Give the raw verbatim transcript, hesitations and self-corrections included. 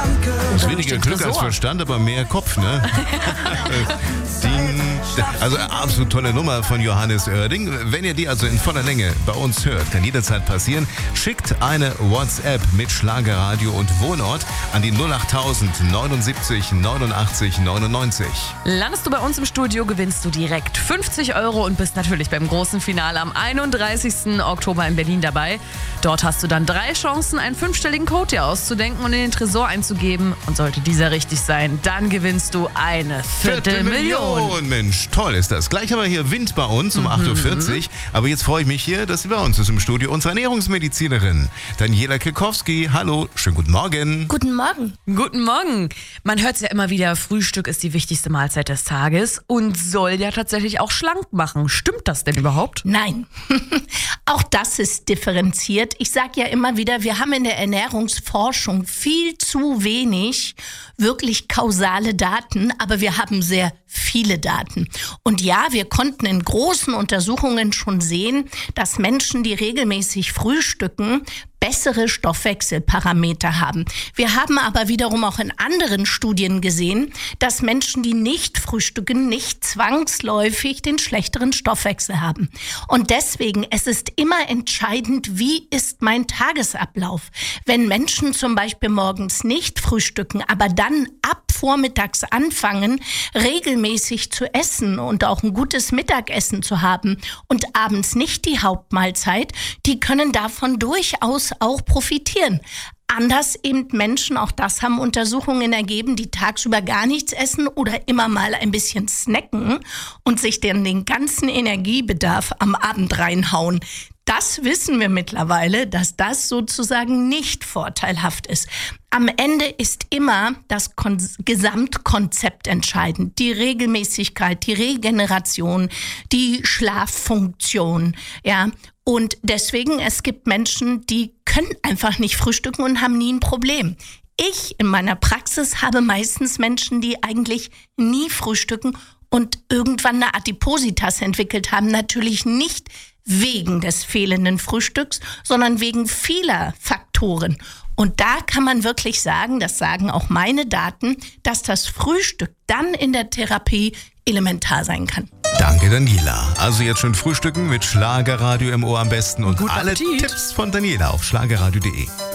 Das ist weniger Glück als Verstand, aber mehr Kopf, ne? Also absolut tolle Nummer von Johannes Oerding. Wenn ihr die also in voller Länge bei uns hört, kann jederzeit passieren. Schickt eine WhatsApp mit Schlagerradio und Wohnort an die null achttausend neunundsiebzig neunundachtzig neunundneunzig. Landest du bei uns im Studio, gewinnst du direkt fünfzig Euro und bist natürlich beim großen Finale am einunddreißigsten Oktober in Berlin dabei. Dort hast du dann drei Chancen, einen fünfstelligen Code dir auszudenken und in den Tresor einzugeben. Und sollte dieser richtig sein, dann gewinnst du eine Viertelmillion. Mensch, toll ist das. Gleich haben wir hier Wind bei uns um mhm. acht Uhr vierzig. Aber jetzt freue ich mich hier, dass sie bei uns ist im Studio unsere Ernährungsmedizinerin Daniela Kekowski. Hallo, schönen guten Morgen. Guten Morgen. Guten Morgen. Man hört es ja immer wieder, Frühstück ist die wichtigste Mahlzeit des Tages und soll ja tatsächlich auch schlank machen. Stimmt das denn überhaupt? Nein. Auch das ist differenziert. Ich sage ja immer wieder, wir haben in der Ernährungsforschung viel zu wenig wirklich kausale Daten, aber wir haben sehr viele Daten. Und ja, wir konnten in großen Untersuchungen schon sehen, dass Menschen, die regelmäßig frühstücken, bessere Stoffwechselparameter haben. Wir haben aber wiederum auch in anderen Studien gesehen, dass Menschen, die nicht frühstücken, nicht zwangsläufig den schlechteren Stoffwechsel haben. Und deswegen, es ist immer entscheidend, wie ist mein Tagesablauf? Wenn Menschen zum Beispiel morgens nicht frühstücken, aber dann ab vormittags anfangen, regelmäßig zu essen und auch ein gutes Mittagessen zu haben und abends nicht die Hauptmahlzeit, die können davon durchaus auch profitieren. Anders eben Menschen, auch das haben Untersuchungen ergeben, die tagsüber gar nichts essen oder immer mal ein bisschen snacken und sich dann den ganzen Energiebedarf am Abend reinhauen. Das wissen wir mittlerweile, dass das sozusagen nicht vorteilhaft ist. Am Ende ist immer das Kon- Gesamtkonzept entscheidend. Die Regelmäßigkeit, die Regeneration, die Schlaffunktion, ja. Und deswegen, es gibt Menschen, die können einfach nicht frühstücken und haben nie ein Problem. Ich in meiner Praxis habe meistens Menschen, die eigentlich nie frühstücken und irgendwann eine Adipositas entwickelt haben. Natürlich nicht wegen des fehlenden Frühstücks, sondern wegen vieler Faktoren. Und da kann man wirklich sagen, das sagen auch meine Daten, dass das Frühstück dann in der Therapie elementar sein kann. Danke, Daniela. Also jetzt schon frühstücken mit Schlagerradio im Ohr am besten und Guten alle Appetit. Tipps von Daniela auf schlagerradio punkt de.